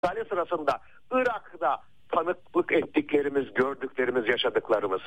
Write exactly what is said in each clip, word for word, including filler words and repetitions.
işgali sırasında Irak'ta tanıklık ettiklerimiz, gördüklerimiz, yaşadıklarımız.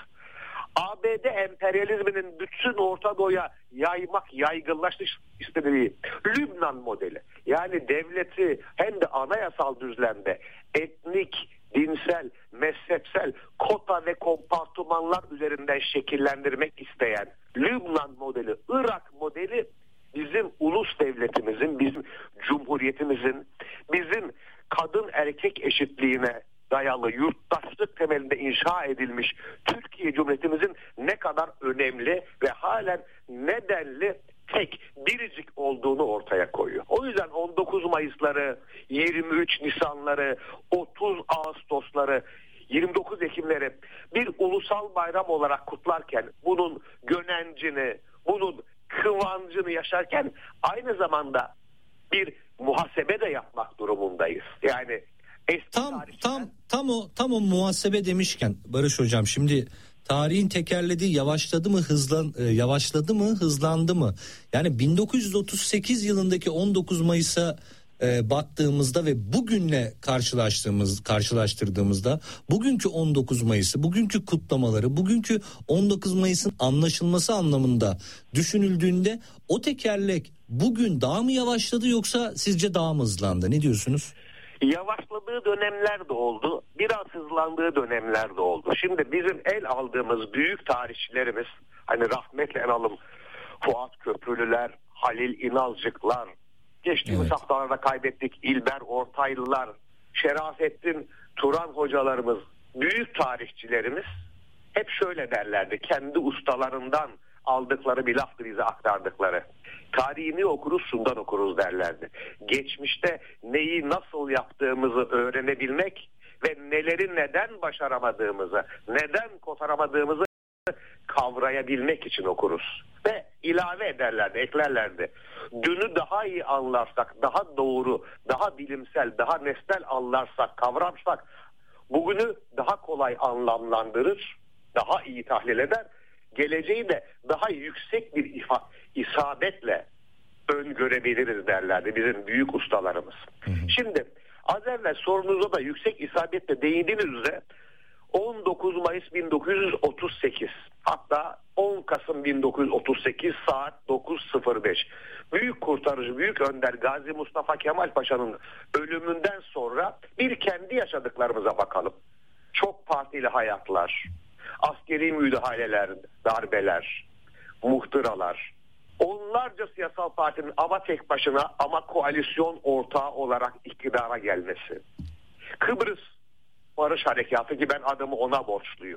A B D emperyalizminin bütün Orta Doğu'ya yaymak, yaygınlaştı istediği Lübnan modeli. Yani devleti hem de anayasal düzlemde etnik, dinsel, mezhepsel kota ve kompartımanlar üzerinden şekillendirmek isteyen Lübnan modeli, Irak modeli bizim ulus devletimizin, bizim cumhuriyetimizin, bizim kadın erkek eşitliğine dayalı yurttaşlık temelinde inşa edilmiş Türkiye Cumhuriyetimizin ne kadar önemli ve halen nedenli tek biricik olduğunu ortaya koyuyor. O yüzden on dokuz Mayıs'ları, yirmi üç Nisan'ları, otuz Ağustos'ları, yirmi dokuz Ekim'leri bir ulusal bayram olarak kutlarken bunun gönencini, bunun kıvancını yaşarken aynı zamanda bir muhasebe de yapmak durumundayız. Yani tam tam tam o tam o muhasebe demişken Barış Hocam, şimdi tarihin tekerlediği yavaşladı mı hızlan yavaşladı mı hızlandı mı? Yani bin dokuz yüz otuz sekiz yılındaki on dokuz Mayıs'a e, baktığımızda ve bugünle karşılaştığımız karşılaştırdığımızda bugünkü on dokuz Mayıs'ı, bugünkü kutlamaları, bugünkü on dokuz Mayıs'ın anlaşılması anlamında düşünüldüğünde o tekerlek bugün daha mı yavaşladı yoksa sizce daha mı hızlandı? Ne diyorsunuz? Yavaşladığı dönemler de oldu, biraz hızlandığı dönemler de oldu. Şimdi bizim el aldığımız büyük tarihçilerimiz, hani rahmetle analım Fuat Köprülüler, Halil İnalcıklar, geçtiğimiz evet. haftalarda kaybettik İlber Ortaylılar, Şerafettin Turan hocalarımız, büyük tarihçilerimiz hep şöyle derlerdi, kendi ustalarından aldıkları bir laftı bize aktardıkları. Tarihini okuruz, şundan okuruz derlerdi. Geçmişte neyi nasıl yaptığımızı öğrenebilmek ve neleri neden başaramadığımızı, neden kotaramadığımızı kavrayabilmek için okuruz. Ve ilave ederlerdi, eklerlerdi. Dünü daha iyi anlarsak, daha doğru, daha bilimsel, daha nesnel anlarsak, kavrarsak, bugünü daha kolay anlamlandırır, daha iyi tahlil eder, geleceği de daha yüksek bir ifa, isabetle öngörebiliriz derlerdi bizim büyük ustalarımız. Hı hı. Şimdi az evvel sorunuza da yüksek isabetle değindiğiniz üzere on dokuz Mayıs bin dokuz yüz otuz sekiz, hatta on Kasım bin dokuz yüz otuz sekiz saat dokuz sıfır beş, büyük kurtarıcı, büyük önder Gazi Mustafa Kemal Paşa'nın ölümünden sonra bir kendi yaşadıklarımıza bakalım. Çok partili hayatlar, askeri müdahaleler, darbeler, muhtıralar, onlarca siyasal partinin ama tek başına ama koalisyon ortağı olarak iktidara gelmesi, Kıbrıs Barış Harekatı ki ben adımı ona borçluyum.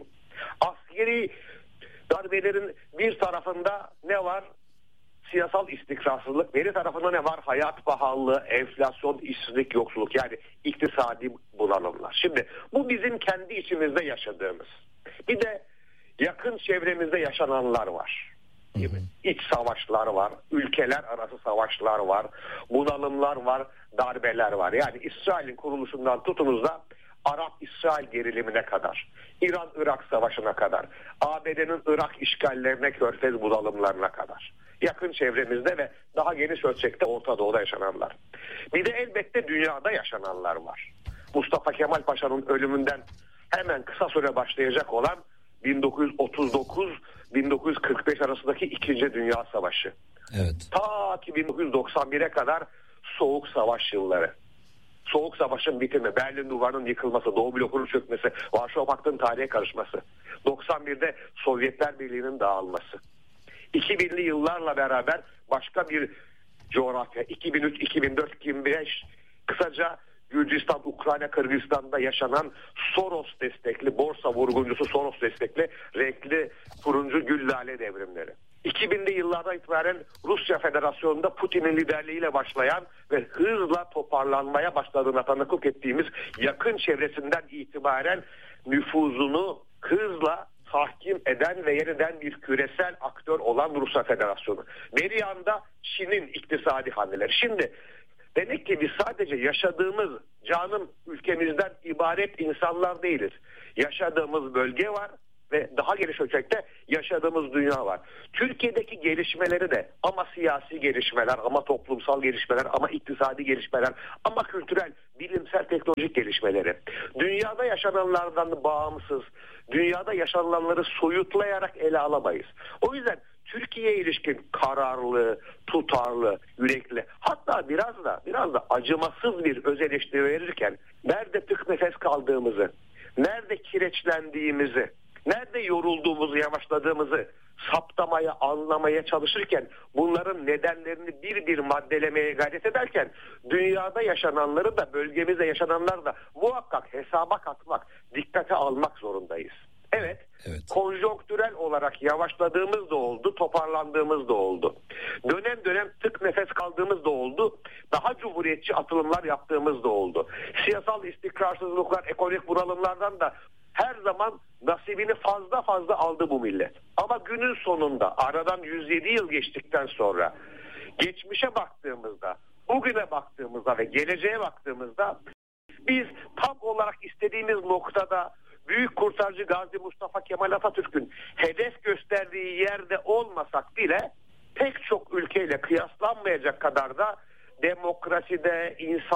Askeri darbelerin bir tarafında ne var? Siyasal istikrarsızlık, bir tarafında ne var? Hayat pahalılığı, enflasyon, işsizlik, yoksulluk, yani iktisadi bunalımlar. Şimdi bu bizim kendi içimizde yaşadığımız. Bir de yakın çevremizde yaşananlar var. Değil mi? İç savaşlar var, ülkeler arası savaşlar var, bunalımlar var, darbeler var. Yani İsrail'in kuruluşundan tutunuz da Arap-İsrail gerilimine kadar, İran-Irak savaşına kadar, A B D'nin Irak işgallerine, Körfez bunalımlarına kadar. Yakın çevremizde ve daha geniş ölçekte Orta Doğu'da yaşananlar. Bir de elbette dünyada yaşananlar var. Mustafa Kemal Paşa'nın ölümünden hemen kısa süre başlayacak olan bin dokuz yüz otuz dokuz bin dokuz yüz kırk beş arasındaki İkinci Dünya Savaşı. Evet. Ta ki bin dokuz yüz doksan bire kadar Soğuk Savaş yılları. Soğuk Savaş'ın bitimi, Berlin Duvarı'nın yıkılması, Doğu blokunun çökmesi, Varşova Paktı'nın tarihe karışması, doksan birde Sovyetler Birliği'nin dağılması, iki binli yıllarla beraber başka bir coğrafya, iki bin üç, iki bin dört, iki bin beş, kısaca Gürcistan, Ukrayna, Kırgızistan'da yaşanan Soros destekli, borsa vurguncusu Soros destekli renkli turuncu güllale devrimleri. iki binli yıllardan itibaren Rusya Federasyonu'nda Putin'in liderliğiyle başlayan ve hızla toparlanmaya başladığına tanıklık ettiğimiz yakın çevresinden itibaren nüfuzunu hızla tahkim eden ve yeniden bir küresel aktör olan Rusya Federasyonu. Bir yanda Çin'in iktisadi hamleleri. Şimdi demek ki biz sadece yaşadığımız canım ülkemizden ibaret insanlar değiliz. Yaşadığımız bölge var ve daha geniş ölçekte yaşadığımız dünya var. Türkiye'deki gelişmeleri de ama siyasi gelişmeler, ama toplumsal gelişmeler, ama iktisadi gelişmeler, ama kültürel, bilimsel bilimsel teknolojik gelişmeleri, dünyada yaşananlardan bağımsız, dünyada yaşananları soyutlayarak ele alamayız. O yüzden Türkiye'ye ilişkin kararlı, tutarlı, yürekli, hatta biraz da biraz da acımasız bir öz eleştiri verirken nerede tık nefes kaldığımızı, nerede kireçlendiğimizi, nerede yorulduğumuzu, yavaşladığımızı saptamaya, anlamaya çalışırken, bunların nedenlerini bir bir maddelemeye gayret ederken, dünyada yaşananları da bölgemizde yaşananları da muhakkak hesaba katmak, dikkate almak zorundayız. Evet, evet, konjonktürel olarak yavaşladığımız da oldu, toparlandığımız da oldu. Dönem dönem tık nefes kaldığımız da oldu, daha cumhuriyetçi atılımlar yaptığımız da oldu. Siyasal istikrarsızlıklar, ekonomik bunalımlardan da her zaman nasibini fazla fazla aldı bu millet. Ama günün sonunda aradan yüz yedi yıl geçtikten sonra geçmişe baktığımızda, bugüne baktığımızda ve geleceğe baktığımızda biz tam olarak istediğimiz noktada büyük kurtarıcı Gazi Mustafa Kemal Atatürk'ün hedef gösterdiği yerde olmasak bile pek çok ülkeyle kıyaslanmayacak kadar da demokraside,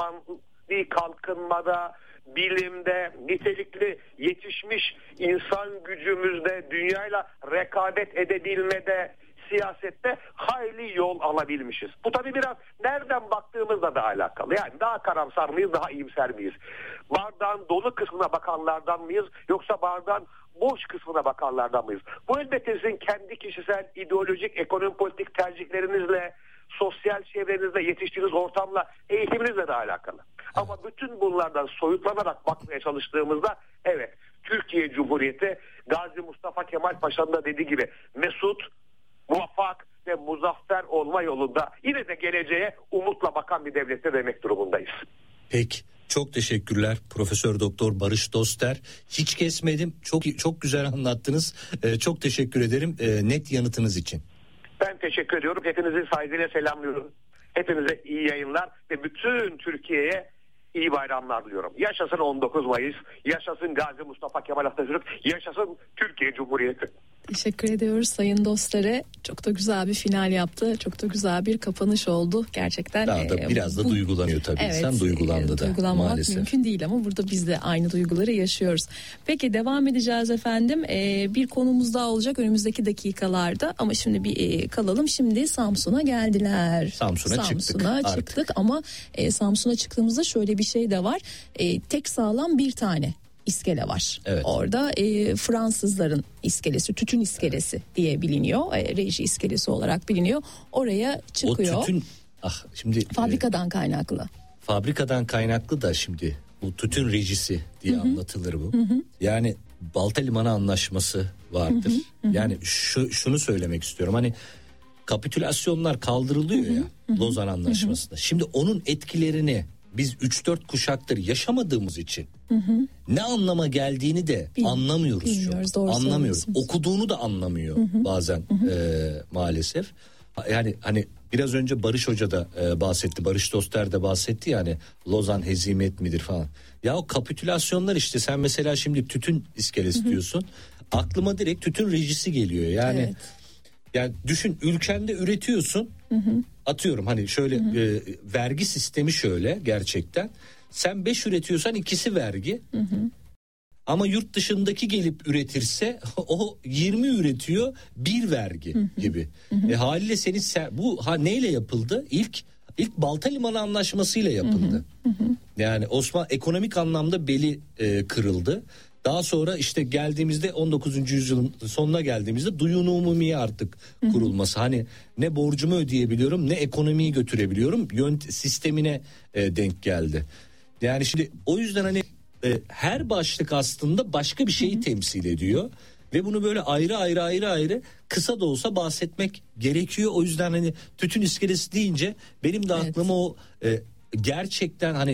insani kalkınmada, bilimde, nitelikli yetişmiş insan gücümüzde, dünyayla rekabet edebilmede, siyasette hayli yol alabilmişiz. Bu tabii biraz nereden baktığımızla da alakalı. Yani daha karamsar mıyız, daha iyimser miyiz? Bardağın dolu kısmına bakanlardan mıyız, yoksa bardağın boş kısmına bakanlardan mıyız? Bu elbette sizin kendi kişisel, ideolojik, ekonomi politik tercihlerinizle, sosyal çevrenizle, yetiştiğiniz ortamla, eğitiminizle de alakalı. Ama bütün bunlardan soyutlanarak bakmaya çalıştığımızda evet, Türkiye Cumhuriyeti Gazi Mustafa Kemal Paşa'nın da dediği gibi mesut, muvaffak ve muzaffer olma yolunda yine de geleceğe umutla bakan bir devlette demek durumundayız. Peki, çok teşekkürler Profesör Doktor Barış Doster. Hiç kesmedim, çok çok güzel anlattınız. Ee, çok teşekkür ederim ee, net yanıtınız için. Ben teşekkür ediyorum. Hepinizi saygıyla selamlıyorum. Hepinize iyi yayınlar ve bütün Türkiye'ye iyi bayramlar diliyorum. Yaşasın on dokuz Mayıs, yaşasın Gazi Mustafa Kemal Atatürk, yaşasın Türkiye Cumhuriyeti. Teşekkür ediyoruz Sayın Dostlar'a. Çok da güzel bir final yaptı. Çok da güzel bir kapanış oldu. Gerçekten. Daha da e, biraz bu, da duygulanıyor tabii. Evet, Sen duygulandı e, da duygulanmak maalesef. mümkün değil ama burada biz de aynı duyguları yaşıyoruz. Peki devam edeceğiz efendim. E, bir konumuz daha olacak önümüzdeki dakikalarda. Ama şimdi bir e, kalalım. Şimdi Samsun'a geldiler. Samsun'a, Samsun'a çıktık. çıktık ama e, Samsun'a çıktığımızda şöyle bir şey de var. E, tek sağlam bir tane iskele var. Evet. Orada e, Fransızların iskelesi, tütün iskelesi evet. diye biliniyor. E, reji iskelesi olarak biliniyor. Oraya çıkıyor. O tütün ah şimdi fabrikadan e, kaynaklı. Fabrikadan kaynaklı da şimdi bu tütün rejisi diye Hı-hı. anlatılır bu. Hı-hı. Yani Balta Limanı Anlaşması vardır. Hı-hı. Yani şu şunu söylemek istiyorum. Hani kapitülasyonlar kaldırılıyor Hı-hı. ya Hı-hı. Lozan Anlaşması'nda. Hı-hı. Şimdi onun etkilerini biz üç dört kuşaktır yaşamadığımız için hı hı. ne anlama geldiğini de Bil, anlamıyoruz çok. Anlamıyoruz. Okuduğunu da anlamıyor hı hı. bazen hı hı. E, maalesef. Yani hani biraz önce Barış Hoca da e, bahsetti. Barış Doster de bahsetti yani Lozan hezimet midir falan. Ya o kapitülasyonlar işte sen mesela şimdi tütün iskelesi hı hı. diyorsun. Aklıma direkt tütün rejisi geliyor. Yani evet. Yani düşün, ülkende üretiyorsun. Hı hı. Atıyorum hani şöyle hı hı. E, vergi sistemi şöyle gerçekten. Sen beş üretiyorsan ikisi vergi. Hı hı. Ama yurt dışındaki gelip üretirse o yirmi üretiyor, bir vergi hı hı. gibi. Hı hı. E, haliyle senin bu ha neyle yapıldı? İlk ilk Balta Limanı Anlaşması'yla yapıldı. Hı hı. Yani Osmanlı ekonomik anlamda beli e, kırıldı. Daha sonra işte geldiğimizde on dokuzuncu yüzyılın sonuna geldiğimizde duyunu umumiye artık kurulması. Hı hı. Hani ne borcumu ödeyebiliyorum ne ekonomiyi götürebiliyorum. Yönt sistemine e, denk geldi. Yani şimdi o yüzden hani e, her başlık aslında başka bir şeyi hı hı. temsil ediyor. Ve bunu böyle ayrı ayrı ayrı ayrı kısa da olsa bahsetmek gerekiyor. O yüzden hani tütün iskelesi deyince benim de aklıma evet. o e, gerçekten hani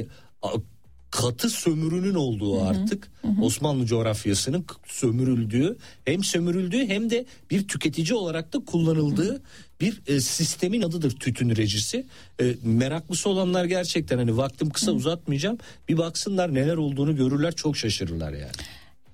katı sömürünün olduğu artık hı hı. Osmanlı coğrafyasının sömürüldüğü, hem sömürüldüğü hem de bir tüketici olarak da kullanıldığı hı hı. bir e, sistemin adıdır tütün rejisi. E, meraklısı olanlar gerçekten hani vaktim kısa hı. uzatmayacağım. Bir baksınlar neler olduğunu görürler, çok şaşırırlar yani.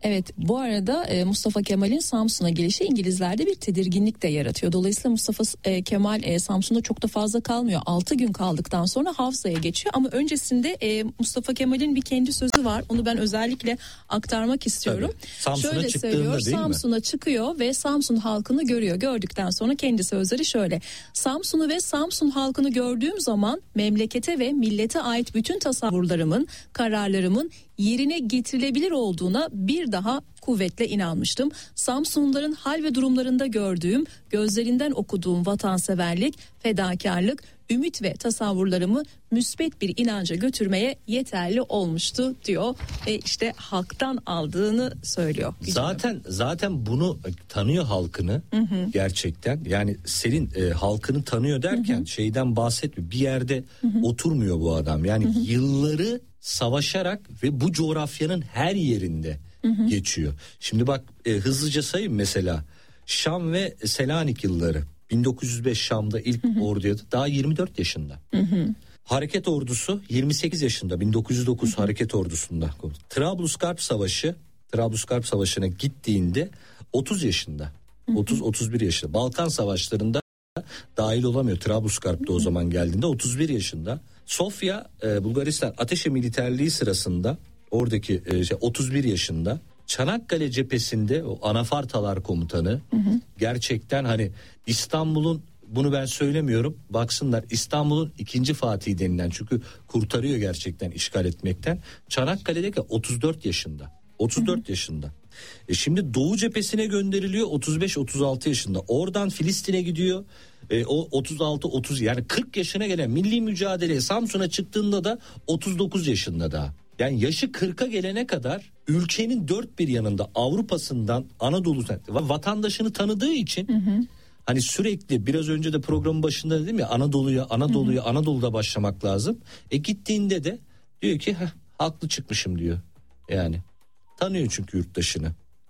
Evet, bu arada e, Mustafa Kemal'in Samsun'a gelişi İngilizlerde bir tedirginlik de yaratıyor. Dolayısıyla Mustafa e, Kemal e, Samsun'da çok da fazla kalmıyor. altı gün kaldıktan sonra Havza'ya geçiyor. Ama öncesinde e, Mustafa Kemal'in bir kendi sözü var. Onu ben özellikle aktarmak istiyorum. Samsun'a şöyle söylüyor, Samsun'a çıkıyor ve Samsun halkını görüyor. Gördükten sonra kendi sözleri şöyle: Samsun'u ve Samsun halkını gördüğüm zaman memlekete ve millete ait bütün tasavvurlarımın, kararlarımın yerine getirilebilir olduğuna bir daha kuvvetle inanmıştım. Samsunluların hal ve durumlarında gördüğüm, gözlerinden okuduğum vatanseverlik, fedakarlık, ümit ve tasavvurlarımı müsbet bir inanca götürmeye yeterli olmuştu diyor ve işte halktan aldığını söylüyor. Zaten zaten bunu tanıyor halkını, hı hı. gerçekten. Yani senin e, halkını tanıyor derken hı hı. şeyden bahsetmiyor. Bir yerde hı hı. oturmuyor bu adam. Yani hı hı. yılları savaşarak ve bu coğrafyanın her yerinde hı hı. geçiyor. Şimdi bak e, hızlıca sayayım mesela. Şam ve Selanik yılları. bin dokuz yüz beş Şam'da ilk hı hı. orduya daha yirmi dört yaşında. Hı hı. Hareket ordusu yirmi sekiz yaşında, bin dokuz yüz dokuz hı hı. hareket ordusunda. Trablusgarp Savaşı, Trablusgarp Savaşı'na gittiğinde otuz yaşında. otuz otuz bir yaşında. Balkan Savaşları'nda dahil olamıyor. Trablusgarp'ta o zaman geldiğinde otuz bir yaşında. Sofya, e, Bulgaristan Ateşe Militerliği sırasında oradaki e, şey, otuz bir yaşında. Çanakkale cephesinde o Anafartalar komutanı hı hı. gerçekten hani İstanbul'un, bunu ben söylemiyorum, baksınlar, İstanbul'un ikinci Fatih denilen, çünkü kurtarıyor gerçekten işgal etmekten. Çanakkale'deki otuz dört yaşında. otuz dört hı hı. yaşında. E şimdi Doğu cephesine gönderiliyor otuz beş otuz altı yaşında. Oradan Filistin'e gidiyor. E, o otuz altı otuz, yani kırk yaşına gelen, milli mücadeleye Samsun'a çıktığında da otuz dokuz yaşında daha. Yani yaşı kırka gelene kadar ülkenin dört bir yanında, Avrupa'sından Anadolu'dan vatandaşını tanıdığı için hı hı. hani sürekli, biraz önce de programın başında dedim ya, Anadolu'ya Anadolu'ya hı hı. Anadolu'da başlamak lazım. E gittiğinde de diyor ki haklı çıkmışım diyor. Yani tanıyor çünkü yurttaşını.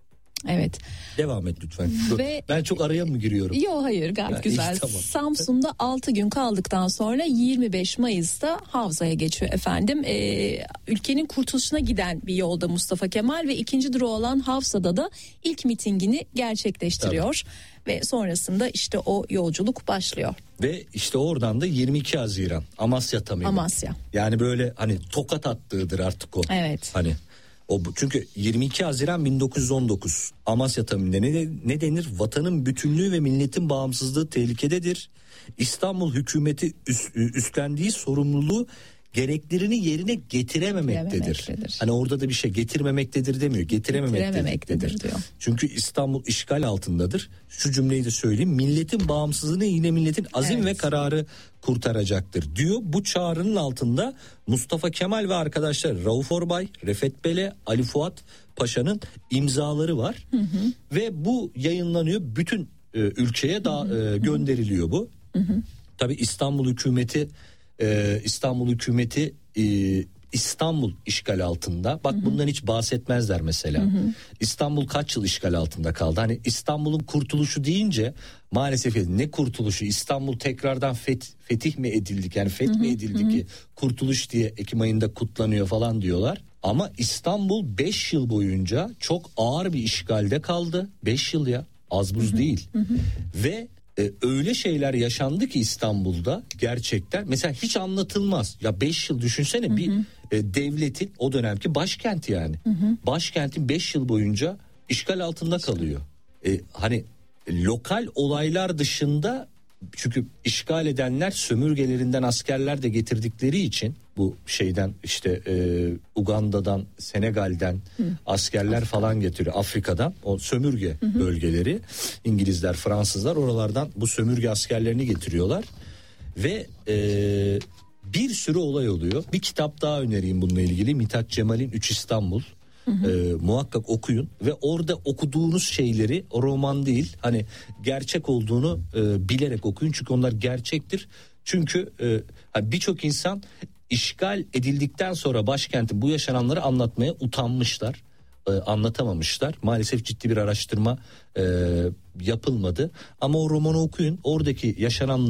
Evet. Devam et lütfen. Ve ben çok araya mı giriyorum? Yok, hayır, gayet ha, güzel. Iyi, tamam. Samsun'da altı gün kaldıktan sonra yirmi beş Mayıs'ta Havza'ya geçiyor efendim. Ee, ülkenin kurtuluşuna giden bir yolda Mustafa Kemal ve ikinci durağı olan Havza'da da ilk mitingini gerçekleştiriyor. Tabii. Ve sonrasında işte o yolculuk başlıyor. Ve işte oradan da yirmi iki Haziran Amasya Tamimi. Amasya. Yani böyle hani tokat attığıdır artık o. Evet. Hani o, çünkü yirmi iki Haziran bin dokuz yüz on dokuz Amasya Tamimi'nde ne, ne denir? Vatanın bütünlüğü ve milletin bağımsızlığı tehlikededir. İstanbul hükümeti üst, üstlendiği sorumluluğu gereklerini yerine getirememektedir. Hani orada da bir şey getirmemektedir demiyor. Getirememektedir, getirememektedir diyor. Çünkü İstanbul işgal altındadır. Şu cümleyi de söyleyeyim. Milletin bağımsızlığını yine milletin azim evet. ve kararı kurtaracaktır diyor. Bu çağrının altında Mustafa Kemal ve arkadaşlar Rauf Orbay, Refet Bele, Ali Fuat Paşa'nın imzaları var. Hı hı. Ve bu yayınlanıyor. Bütün e, ülkeye da e, gönderiliyor bu. Hı hı. Tabii İstanbul hükümeti Ee, İstanbul hükümeti e, İstanbul işgal altında. Bak hı hı. bundan hiç bahsetmezler mesela. Hı hı. İstanbul kaç yıl işgal altında kaldı? Hani İstanbul'un kurtuluşu deyince maalesef ne kurtuluşu? İstanbul tekrardan feth, fetih mi edildik? Yani feth hı hı. mi edildi hı hı. ki kurtuluş diye Ekim ayında kutlanıyor falan diyorlar. Ama İstanbul beş yıl boyunca çok ağır bir işgalde kaldı. beş yıl ya, az buz hı hı. değil. Hı hı. Ve Ee, öyle şeyler yaşandı ki İstanbul'da gerçekten mesela hiç anlatılmaz. Ya beş yıl düşünsene, hı hı. bir e, devletin o dönemki başkenti yani. Hı hı. Başkentin beş yıl boyunca işgal altında kalıyor. Ee, hani lokal olaylar dışında, çünkü işgal edenler sömürgelerinden askerler de getirdikleri için, bu şeyden işte e, Uganda'dan, Senegal'den hı. askerler Afrika. falan getiriyor, Afrika'dan o sömürge hı hı. bölgeleri, İngilizler, Fransızlar oralardan bu sömürge askerlerini getiriyorlar ve e, bir sürü olay oluyor. Bir kitap daha önereyim bununla ilgili, Mithat Cemal'in Üç İstanbul. Hı hı. E, muhakkak okuyun ve orada okuduğunuz şeyleri, o roman değil, hani gerçek olduğunu e, bilerek okuyun, çünkü onlar gerçektir. Çünkü e, birçok insan işgal edildikten sonra başkentin bu yaşananları anlatmaya utanmışlar, e, anlatamamışlar. Maalesef ciddi bir araştırma e, yapılmadı. Ama o romanı okuyun, oradaki yaşananlar